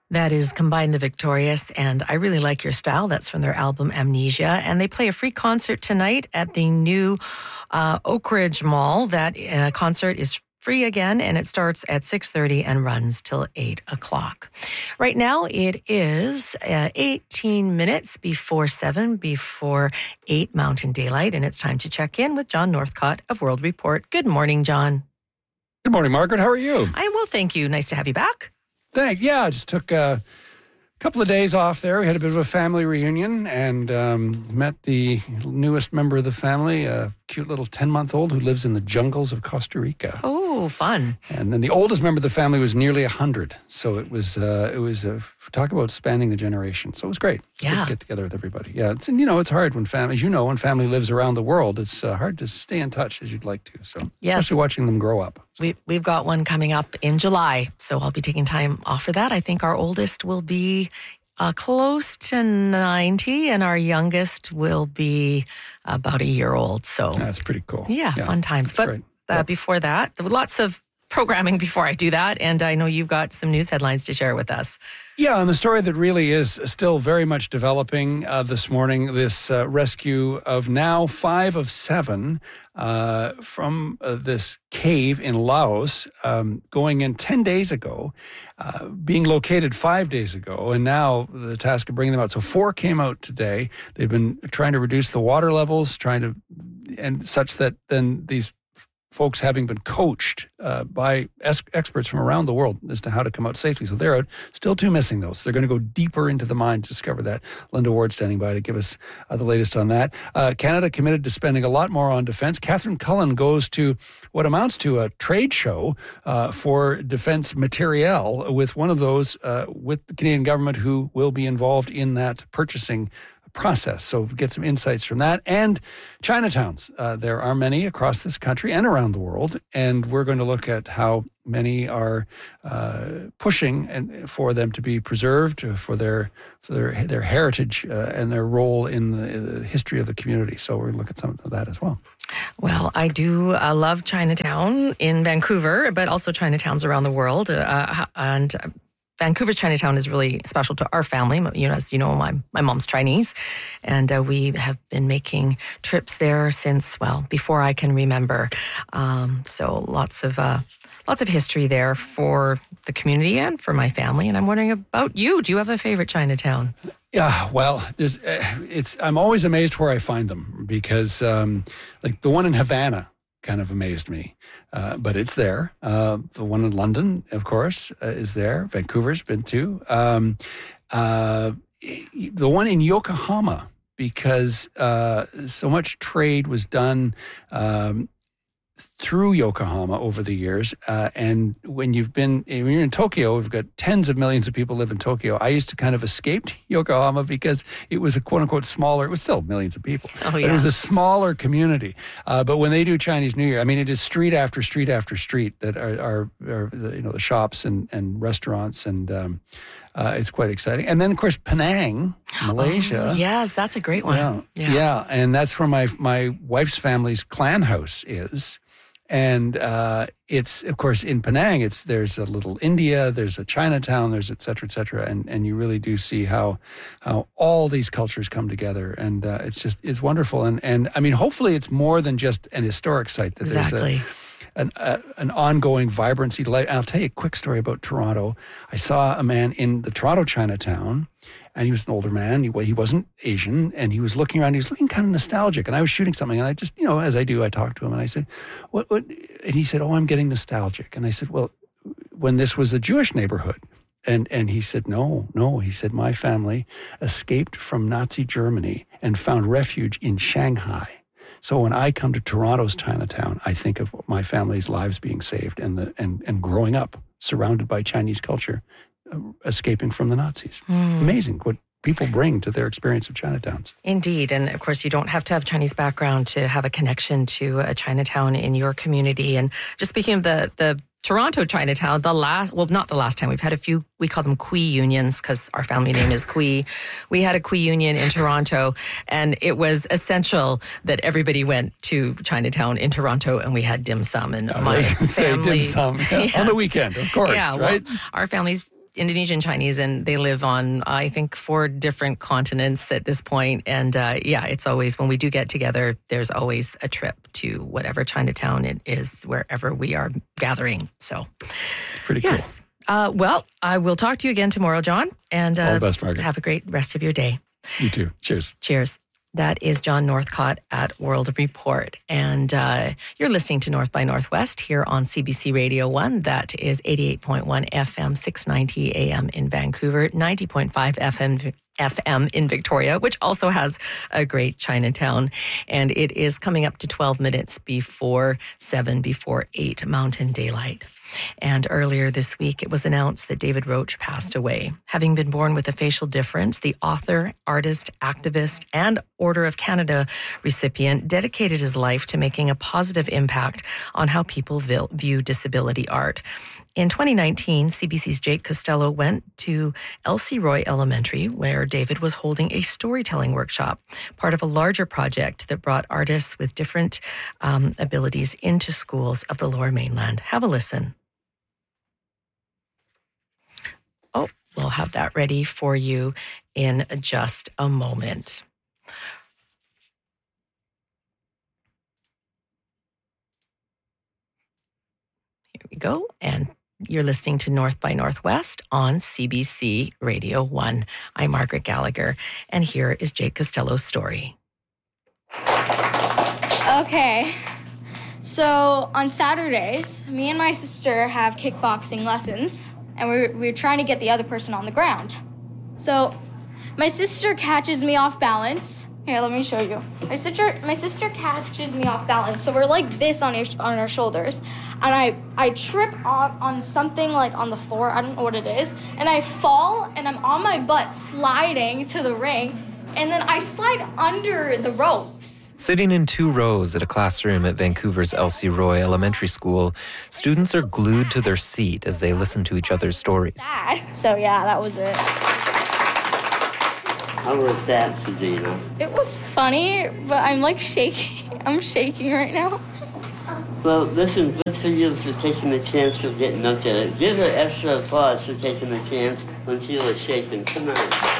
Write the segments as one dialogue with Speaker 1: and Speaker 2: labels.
Speaker 1: That is Combine the Victorious, and I really like your style. That's from their album Amnesia, and they play a free concert tonight at the new Oak Ridge Mall. That concert is free again, and it starts at 6:30 and runs till 8 o'clock. Right now, it is 18 minutes before 7, before 8 Mountain Daylight, and it's time to check in with John Northcott of World Report. Good morning, John.
Speaker 2: Good morning, Margaret. How are you?
Speaker 1: I am well, thank you. Nice to have you back.
Speaker 2: Thanks. Yeah, I just took a couple of days off there. We had a bit of a family reunion and met the newest member of the family, a cute little 10-month-old who lives in the jungles of Costa Rica.
Speaker 1: Oh, fun.
Speaker 2: And then the oldest member of the family was nearly 100. So it was talk about spanning the generation. So it was great.
Speaker 1: Yeah.
Speaker 2: Good to get together with everybody. Yeah. It's hard when family, as you know, when family lives around the world, it's hard to stay in touch as you'd like to. So
Speaker 1: yes.
Speaker 2: Especially watching them grow up.
Speaker 1: We've got one coming up in July, so I'll be taking time off for that. I think our oldest will be close to 90, and our youngest will be about a year old. So
Speaker 2: that's pretty cool.
Speaker 1: Yeah, fun times. But before that, there were lots of programming before I do that, and I know you've got some news headlines to share with us.
Speaker 2: Yeah, and the story that really is still very much developing this morning, this rescue of now 5 of 7 from this cave in Laos, going in 10 days ago, being located 5 days ago, and now the task of bringing them out. So 4 came out today. They've been trying to reduce the water levels, and such that then these folks having been coached by experts from around the world as to how to come out safely. So they're out. Still 2 missing, though. So they're going to go deeper into the mine to discover that. Linda Ward standing by to give us the latest on that. Canada committed to spending a lot more on defense. Catherine Cullen goes to what amounts to a trade show for defense materiel with one of those with the Canadian government who will be involved in that purchasing process. So get some insights from that. And Chinatowns. There are many across this country and around the world. And we're going to look at how many are pushing and for them to be preserved, for their heritage and their role in the history of the community. So we're going to look at some of that as well.
Speaker 1: Well, I do love Chinatown in Vancouver, but also Chinatowns around the world. And Vancouver's Chinatown is really special to our family. As you know, my mom's Chinese, and we have been making trips there since, before I can remember. So lots of history there for the community and for my family. And I'm wondering about you. Do you have a favorite Chinatown?
Speaker 2: Yeah, well, I'm always amazed where I find them because, like the one in Havana kind of amazed me. But it's there. The one in London, of course, is there. Vancouver's been too. The one in Yokohama, because so much trade was done through Yokohama over the years. And when you're in Tokyo, we've got tens of millions of people live in Tokyo. I used to kind of escape Yokohama because it was a quote unquote smaller, it was still millions of people, but it was a smaller community. But when they do Chinese New Year, it is street after street after street that are the shops and restaurants, and it's quite exciting. And then, of course, Penang, Malaysia.
Speaker 1: Oh, yes, that's a great one.
Speaker 2: Yeah, and that's where my wife's family's clan house is. And it's, of course, in Penang, there's a little India, there's a Chinatown, there's et cetera, and you really do see how all these cultures come together, and it's wonderful. And hopefully it's more than just an historic site. That
Speaker 1: exactly.
Speaker 2: There's an ongoing vibrancy to life. And I'll tell you a quick story about Toronto. I saw a man in the Toronto Chinatown, and he was an older man. He wasn't Asian, and he was looking around. He was looking kind of nostalgic, and I was shooting something, and I just, as I do, I talked to him, and I said, what? And he said, I'm getting nostalgic. And I said, well, when this was a Jewish neighborhood. And he said, no. He said, my family escaped from Nazi Germany and found refuge in Shanghai. So when I come to Toronto's Chinatown, I think of my family's lives being saved and growing up surrounded by Chinese culture, escaping from the Nazis. Amazing what people bring to their experience of Chinatowns.
Speaker 1: Indeed. And of course, you don't have to have Chinese background to have a connection to a Chinatown in your community. And just speaking of the Toronto Chinatown, not the last time, we've had a few, we call them Kui unions because our family name is Kui. We had a Kui union in Toronto, and it was essential that everybody went to Chinatown in Toronto, and we had dim sum. And my family...
Speaker 2: dim sum. Yeah. Yes. On the weekend, of course, right?
Speaker 1: Well, our family's Indonesian Chinese, and they live on, I think, 4 different continents at this point. And it's always, when we do get together, there's always a trip to whatever Chinatown it is, wherever we are gathering. So,
Speaker 2: pretty cool.
Speaker 1: Yes. Well, I will talk to you again tomorrow, John. And
Speaker 2: all the best, Margaret.
Speaker 1: Have a great rest of your day.
Speaker 2: You too. Cheers.
Speaker 1: Cheers. That is John Northcott at World Report. And you're listening to North by Northwest here on CBC Radio 1. That is 88.1 FM, 690 AM in Vancouver, 90.5 FM in Victoria, which also has a great Chinatown. And it is coming up to 12 minutes before 7, before 8 Mountain Daylight. And earlier this week, it was announced that David Roach passed away. Having been born with a facial difference, the author, artist, activist, and Order of Canada recipient dedicated his life to making a positive impact on how people view disability art. In 2019, CBC's Jake Costello went to Elsie Roy Elementary, where David was holding a storytelling workshop, part of a larger project that brought artists with different abilities into schools of the Lower Mainland. Have a listen. Oh, we'll have that ready for you in just a moment. Here we go. And you're listening to North by Northwest on CBC Radio 1. I'm Margaret Gallagher, and here is Jake Costello's story.
Speaker 3: Okay, so on Saturdays, me and my sister have kickboxing lessons, and we're trying to get the other person on the ground. So my sister catches me off balance. Here, let me show you. My sister catches me off balance, so we're like this on our shoulders, and I trip on something like on the floor. I don't know what it is, and I fall, and I'm on my butt sliding to the ring, and then I slide under the ropes.
Speaker 4: Sitting in 2 rows at a classroom at Vancouver's Elsie Roy Elementary School, students are glued to their seat as they listen to each other's stories.
Speaker 3: Sad. So yeah, that was it.
Speaker 5: How was that, Sabina?
Speaker 3: It was funny, but I'm like shaking. I'm shaking right now.
Speaker 5: Well, listen, good for you for taking the chance of getting up there. Give her extra applause for taking the chance when she was shaking. Come on.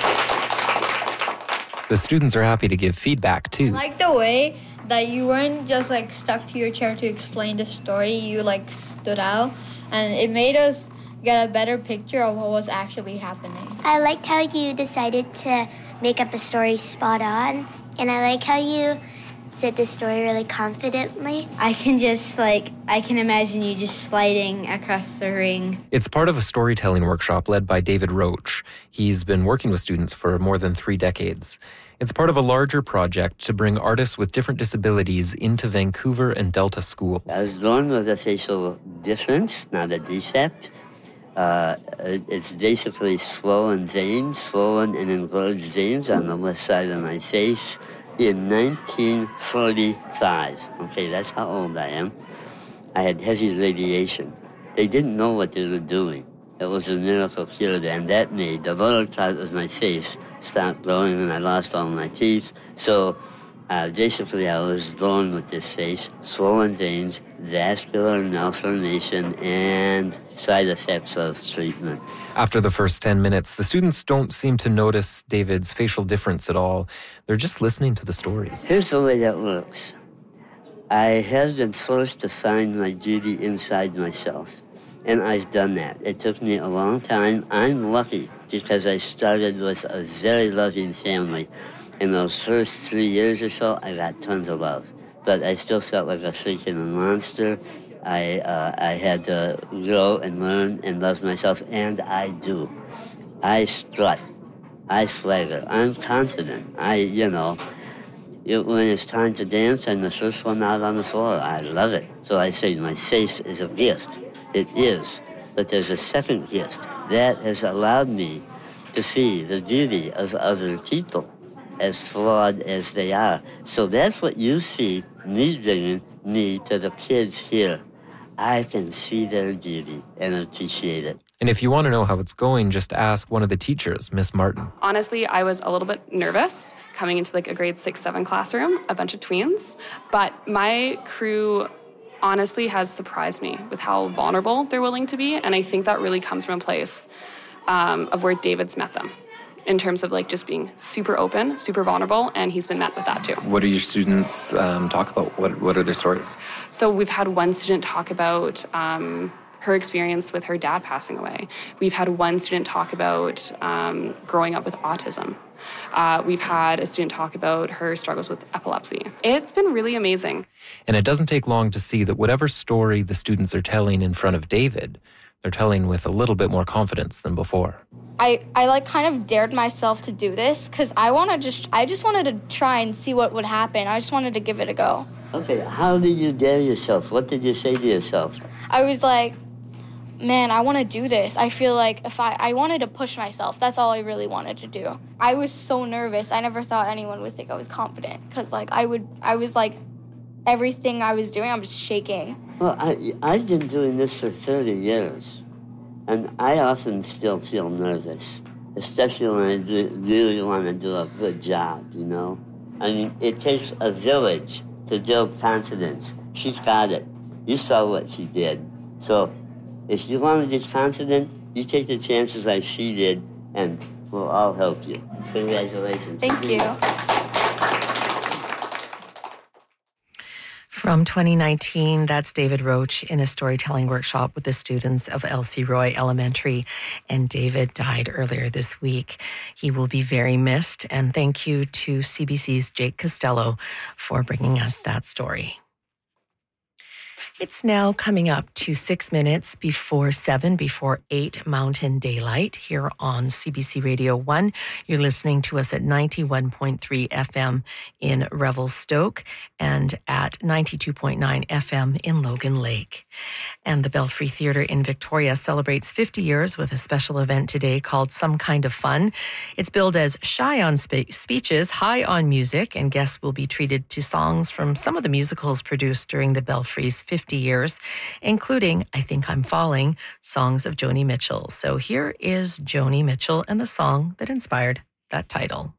Speaker 4: The students are happy to give feedback, too.
Speaker 6: I like the way that you weren't just like stuck to your chair to explain the story. You like stood out, and it made us get a better picture of what was actually happening.
Speaker 7: I liked how you decided to make up a story spot on, and I like how you said the story really confidently.
Speaker 8: I can imagine you just sliding across the ring.
Speaker 4: It's part of a storytelling workshop led by David Roach. He's been working with students for more than 3 decades. It's part of a larger project to bring artists with different disabilities into Vancouver and Delta schools.
Speaker 5: I was born with a facial difference, not a defect. It's basically swollen and engorged veins on the left side of my face in 1945. Okay, that's how old I am. I had heavy radiation. They didn't know what they were doing. It was a miracle cure, and that made the lower part of my face stop growing, and I lost all my teeth. So basically, I was born with this face, swollen veins, vascular malformation, and side effects of treatment.
Speaker 4: After the first 10 minutes, the students don't seem to notice David's facial difference at all. They're just listening to the stories.
Speaker 5: Here's the way that works. I have been forced to find my beauty inside myself, and I've done that. It took me a long time. I'm lucky because I started with a very loving family. In those first 3 years or so, I got tons of love. But I still felt like a freaking monster. I had to grow and learn and love myself, and I do. I strut. I swagger. I'm confident. when it's time to dance, I'm the first one out on the floor. I love it. So I say my face is a gift. It is. But there's a second gift. That has allowed me to see the beauty of other people, as flawed as they are. So that's what you see me bringing me to the kids here. I can see their beauty and appreciate it.
Speaker 4: And if you want to know how it's going, just ask one of the teachers, Miss Martin.
Speaker 9: Honestly, I was a little bit nervous coming into like a grade 6-7 classroom, a bunch of tweens. But my crew honestly has surprised me with how vulnerable they're willing to be. And I think that really comes from a place of where David's met them, in terms of like just being super open, super vulnerable, and he's been met with that too.
Speaker 4: What do your students talk about? What are their stories?
Speaker 9: So we've had one student talk about her experience with her dad passing away. We've had one student talk about growing up with autism. We've had a student talk about her struggles with epilepsy. It's been really amazing.
Speaker 4: And it doesn't take long to see that whatever story the students are telling in front of David, they're telling with a little bit more confidence than before.
Speaker 3: I like kind of dared myself to do this because I just wanted to try and see what would happen. I just wanted to give it a go.
Speaker 5: Okay, how did you dare yourself? What did you say to yourself?
Speaker 3: I was like, man, I want to do this. I feel like if I wanted to push myself. That's all I really wanted to do. I was so nervous. I never thought anyone would think I was confident because like I was like, everything I was doing, I was shaking.
Speaker 5: Well, I've been doing this for 30 years, and I often still feel nervous, especially when I really want to do a good job, you know? I mean, it takes a village to build confidence. She's got it. You saw what she did. So if you want to get confident, you take the chances like she did, and we'll all help you. Congratulations.
Speaker 3: Thank you.
Speaker 1: From 2019, that's David Roach in a storytelling workshop with the students of Elsie Roy Elementary. And David died earlier this week. He will be very missed. And thank you to CBC's Jake Costello for bringing us that story. It's now coming up to 6 minutes before 7, before 8 Mountain Daylight here on CBC Radio 1. You're listening to us at 91.3 FM in Revelstoke and at 92.9 FM in Logan Lake. And the Belfry Theatre in Victoria celebrates 50 years with a special event today called Some Kind of Fun. It's billed as shy on speeches, high on music, and guests will be treated to songs from some of the musicals produced during the Belfry's 50 years, including I Think I'm Falling, songs of Joni Mitchell. So here is Joni Mitchell and the song that inspired that title.